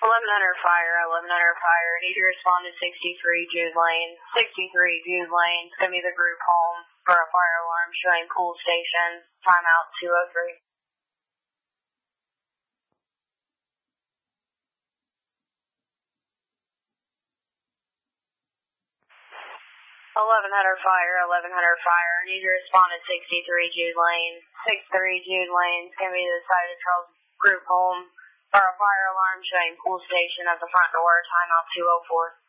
1100 fire, 1100 fire. Need to respond to 63 Jude Lane. 63 Jude Lane. It's going to be the group home for a fire alarm showing pool station. Timeout 203. 1100 fire, 1100 fire. Need to respond to 63 Jude Lane. 63 Jude Lane. It's going to be the side of Charles group home for a fire alarm showing pool station at the front door. Timeout 204.